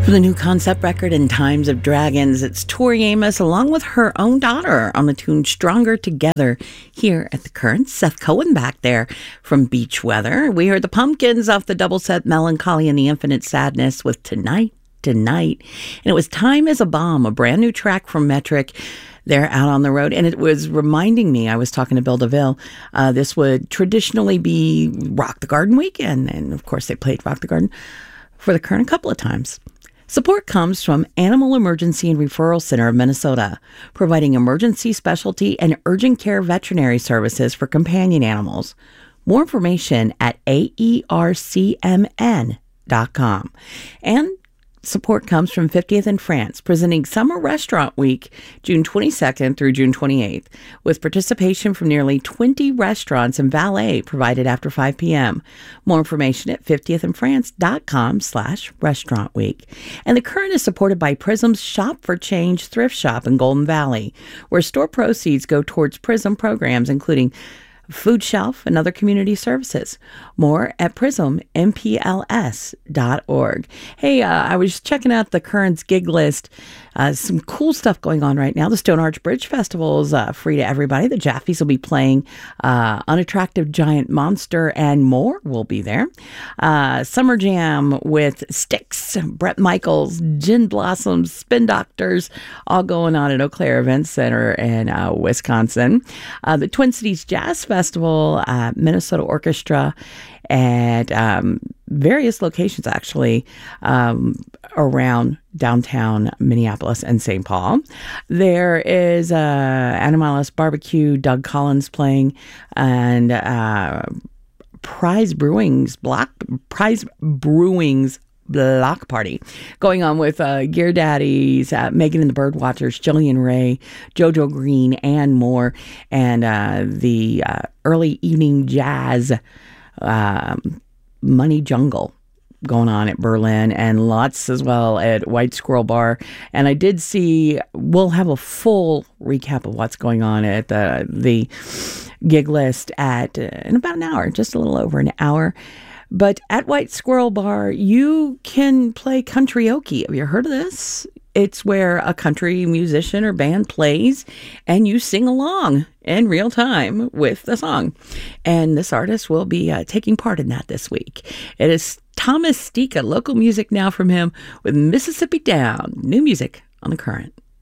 For the new concept record In Times of Dragons, it's Tori Amos along with her own daughter on the tune Stronger Together here at the Current. Seth Cohen back there from Beach Weather. We heard the Pumpkins off the double set Melancholy and the Infinite Sadness with Tonight. And it was Time is a Bomb, a brand new track from Metric. They're out on the road, and it was reminding me, I was talking to Bill DeVille, this would traditionally be Rock the Garden weekend, and of course they played Rock the Garden for the Current a couple of times. Support comes from Animal Emergency and Referral Center of Minnesota, providing emergency specialty and urgent care veterinary services for companion animals. More information at aercmn.com. And support comes from 50th in France, presenting Summer Restaurant Week, June 22nd through June 28th, with participation from nearly 20 restaurants and valet provided after 5 p.m. More information at 50thinfrance.com/restaurant week. And the Current is supported by Prism's Shop for Change thrift shop in Golden Valley, where store proceeds go towards Prism programs, including Food Shelf and other community services. More at prismmpls.org. Hey, I was checking out the Current's gig list. Some cool stuff going on right now. The Stone Arch Bridge Festival is free to everybody. The Jaffies will be playing Unattractive Giant Monster and more will be there. Summer Jam with Styx, Bret Michaels, Gin Blossoms, Spin Doctors, all going on at Eau Claire Event Center in Wisconsin. The Twin Cities Jazz Festival, Minnesota Orchestra, and various locations actually around downtown Minneapolis and St. Paul. There is Animalis Barbecue, Doug Collins playing, and Prize Brewing's Block Party going on with Gear Daddies, Megan and the Birdwatchers, Jillian Ray, JoJo Green, and more. And the early evening jazz Money Jungle going on at Berlin, and lots as well at White Squirrel Bar. And I did see, we'll have a full recap of what's going on at the gig list in about an hour, just a little over an hour. But at White Squirrel Bar, you can play karaoke. Have you heard of this? It's where a country musician or band plays and you sing along in real time with the song. And this artist will be taking part in that this week. It is Thomas Stika, local music now from him with Mississippi Down. New music on The Current.